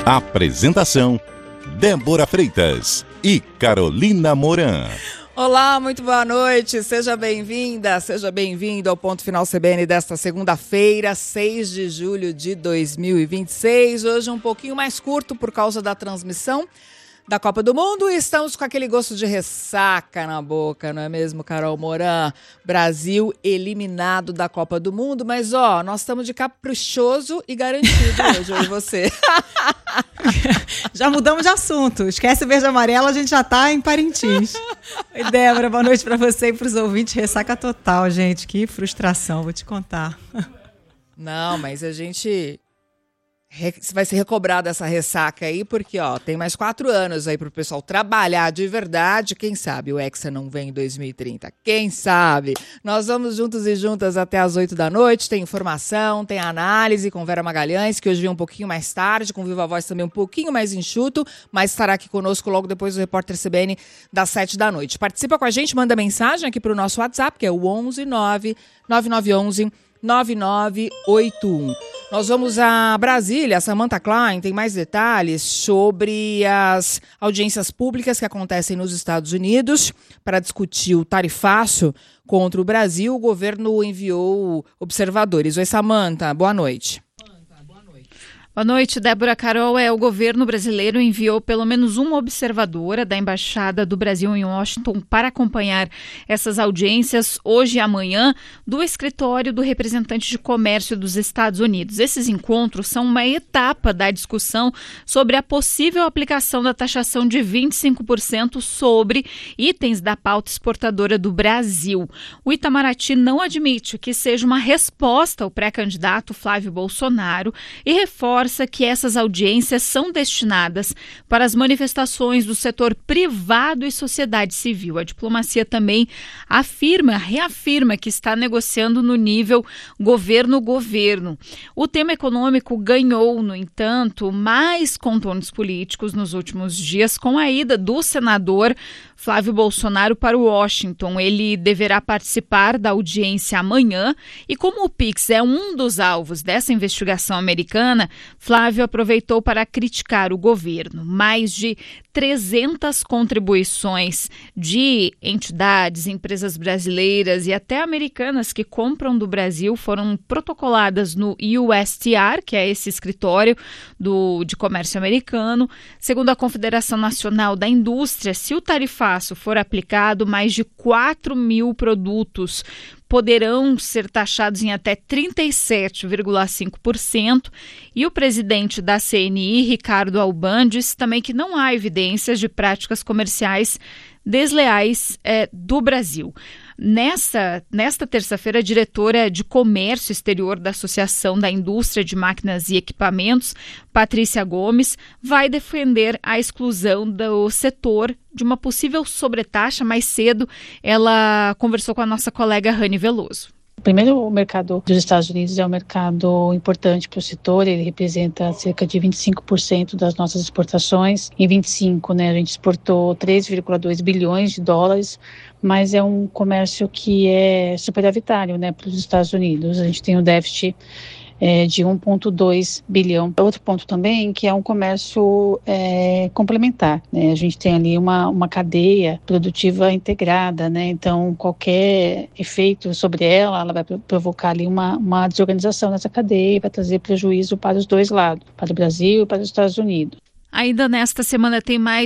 Apresentação: Débora Freitas e Carolina Moran. Olá, muito boa noite, seja bem-vinda, seja bem-vindo ao Ponto Final CBN desta segunda-feira, 6 de julho de 2026. Hoje um pouquinho mais curto por causa da transmissão da Copa do Mundo e estamos com aquele gosto de ressaca na boca, não é mesmo, Carol Moran? Brasil eliminado da Copa do Mundo, mas nós estamos de caprichoso e garantido hoje, eu e você. Já mudamos de assunto, esquece verde e amarelo, a gente já tá em Parintins. Oi, Débora, boa noite para você e para os ouvintes. Ressaca total, gente, que frustração, vou te contar. Não, mas a gente vai ser recobrado essa ressaca aí, porque tem mais 4 anos aí pro pessoal trabalhar de verdade. Quem sabe o Hexa não vem em 2030, quem sabe? Nós vamos juntos e juntas até as 8 da noite, tem informação, tem análise com Vera Magalhães, que hoje vem um pouquinho mais tarde, com Viva Voz também um pouquinho mais enxuto, mas estará aqui conosco logo depois do Repórter CBN das 7 da noite. Participa com a gente, manda mensagem aqui pro nosso WhatsApp, que é o 11 9 9911 9981. Nós vamos a Brasília. A Samantha Klein tem mais detalhes sobre as audiências públicas que acontecem nos Estados Unidos para discutir o tarifaço contra o Brasil. O governo enviou observadores. Oi, Samantha, boa noite. Boa noite, Débora. Carol. O governo brasileiro enviou pelo menos uma observadora da Embaixada do Brasil em Washington para acompanhar essas audiências hoje e amanhã do escritório do representante de comércio dos Estados Unidos. Esses encontros são uma etapa da discussão sobre a possível aplicação da taxação de 25% sobre itens da pauta exportadora do Brasil. O Itamaraty não admite que seja uma resposta ao pré-candidato Flávio Bolsonaro e reforça que essas audiências são destinadas para as manifestações do setor privado e sociedade civil. A diplomacia também reafirma que está negociando no nível governo-governo. O tema econômico ganhou, no entanto, mais contornos políticos nos últimos dias com a ida do senador Flávio Bolsonaro para Washington. Ele deverá participar da audiência amanhã e como o PIX é um dos alvos dessa investigação americana, Flávio aproveitou para criticar o governo. Mais de 300 contribuições de entidades, empresas brasileiras e até americanas que compram do Brasil foram protocoladas no USTR, que é esse escritório de comércio americano. Segundo a Confederação Nacional da Indústria, se o tarifaço for aplicado, mais de 4 mil produtos poderão ser taxados em até 37,5%. E o presidente da CNI, Ricardo Alban, disse também que não há evidências de práticas comerciais desleais do Brasil. Nesta terça-feira, a diretora de Comércio Exterior da Associação da Indústria de Máquinas e Equipamentos, Patrícia Gomes, vai defender a exclusão do setor de uma possível sobretaxa. Mais cedo, ela conversou com a nossa colega Rani Veloso. Primeiro, o mercado dos Estados Unidos é um mercado importante para o setor, ele representa cerca de 25% das nossas exportações. Em 25, a gente exportou 3,2 bilhões de dólares, mas é um comércio que é superavitário, para os Estados Unidos. A gente tem um déficit de 1,2 bilhão. Outro ponto também que é um comércio complementar, A gente tem ali uma cadeia produtiva integrada, Então qualquer efeito sobre ela vai provocar ali uma desorganização nessa cadeia e vai trazer prejuízo para os dois lados, para o Brasil e para os Estados Unidos. Ainda nesta semana tem mais